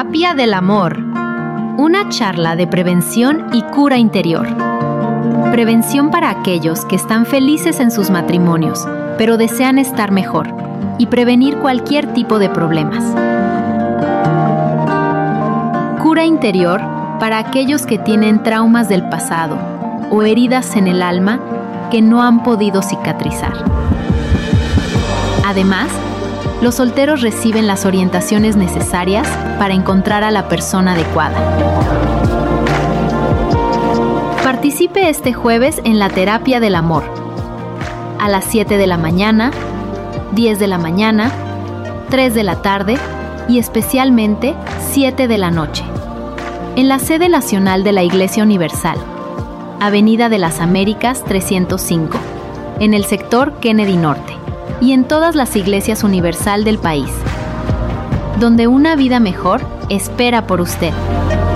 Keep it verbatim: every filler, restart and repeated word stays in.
Terapia del amor. Una charla de prevención y cura interior. Prevención para aquellos que están felices en sus matrimonios, pero desean estar mejor, y prevenir cualquier tipo de problemas. Cura interior para aquellos que tienen traumas del pasado o heridas en el alma que no han podido cicatrizar. Además, los solteros reciben las orientaciones necesarias para encontrar a la persona adecuada. Participe este jueves en la Terapia del Amor, a las siete de la mañana, diez de la mañana, tres de la tarde y especialmente siete de la noche, en la sede nacional de la Iglesia Universal, Avenida de las Américas trescientos cinco, en el sector Kennedy Norte, y en todas las iglesias universal del país, donde una vida mejor espera por usted.